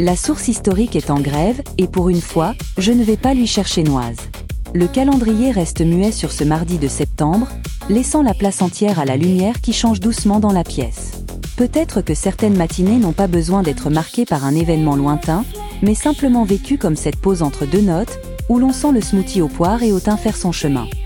La source historique est en grève, et pour une fois, je ne vais pas lui chercher noise. Le calendrier reste muet sur ce mardi de septembre, laissant la place entière à la lumière qui change doucement dans la pièce. Peut-être que certaines matinées n'ont pas besoin d'être marquées par un événement lointain, mais simplement vécues comme cette pause entre deux notes, où l'on sent le smoothie aux poires et au thym faire son chemin.